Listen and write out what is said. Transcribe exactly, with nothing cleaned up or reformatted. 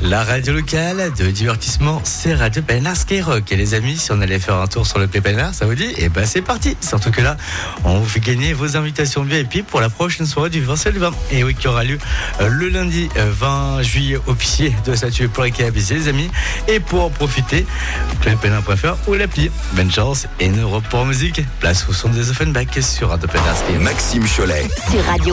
La radio locale de divertissement, c'est Radio Pénard Skyrock. Et les amis, si on allait faire un tour sur le Play Pénard, ça vous dit? Et ben c'est parti. Surtout que là, on vous fait gagner vos invitations V I P pour la prochaine soirée du vingt et le vingt. Et oui, qui aura lieu euh, le lundi euh, vingt juillet au pied de Statue pour les K B C, les amis. Et pour en profiter, Play Pénard point F R ou l'appli. Bonne chance et ne repos en musique. Place au son des Offenbach sur Radio Pénard Skyrock. Maxime Cholet. Sur Radio